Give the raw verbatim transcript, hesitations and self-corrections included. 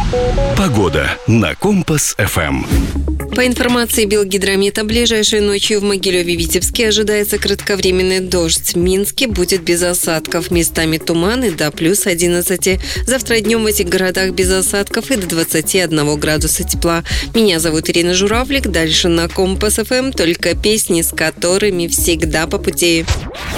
Погода на Компас-ФМ. По информации Белгидромета, ближайшей ночью в Могилеве-Витебске ожидается кратковременный дождь. В Минске будет без осадков, местами туманы до плюс одиннадцати. Завтра днем в этих городах без осадков и до двадцати одного градуса тепла. Меня зовут Ирина Журавлик. Дальше на Компас-ФМ только песни, с которыми всегда по пути.